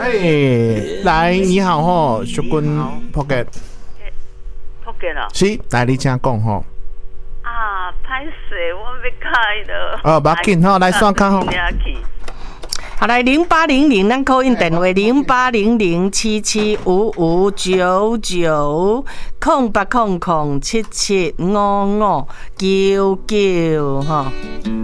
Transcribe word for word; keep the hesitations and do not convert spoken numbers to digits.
喂，来，你好吼，小君扑克， 扑克了。 是，来你请讲吼。 啊，歹势，我要开了。 哦，不要紧吼，来算看吼。 好，来零八零零，咱call in电话零八零零七七五五九九空八空空七七五五九九哈。